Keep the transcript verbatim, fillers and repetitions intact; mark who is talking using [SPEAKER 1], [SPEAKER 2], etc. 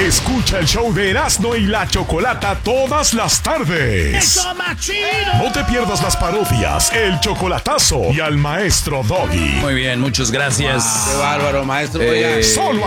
[SPEAKER 1] Escucha el show de Erasmo y la Chocolata todas las tardes.
[SPEAKER 2] ¡Eso, machino!
[SPEAKER 1] No te pierdas las parodias, el chocolatazo y al maestro Doggy.
[SPEAKER 3] Muy bien, muchas gracias.
[SPEAKER 4] Qué bárbaro, maestro.
[SPEAKER 3] Eh,
[SPEAKER 1] Solo